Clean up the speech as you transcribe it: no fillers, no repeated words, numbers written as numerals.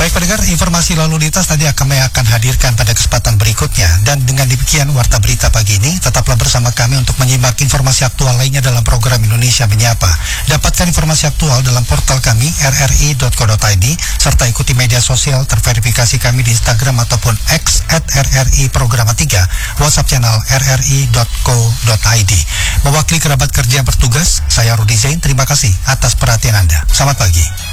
Baik pendengar, informasi lalu lintas tadi kami akan hadirkan pada kesempatan berikutnya. Dan dengan demikian Warta Berita pagi ini, tetaplah bersama kami untuk menyimak informasi aktual lainnya dalam program Indonesia Menyapa. Dapatkan informasi aktual dalam portal kami rri.co.id, serta ikuti media sosial terverifikasi kami di Instagram ataupun X @RRI Programa 3, WhatsApp channel rri.co.id. Mewakili kerabat kerja yang bertugas, saya Rudi Zain, terima kasih atas perhatian Anda. Selamat pagi.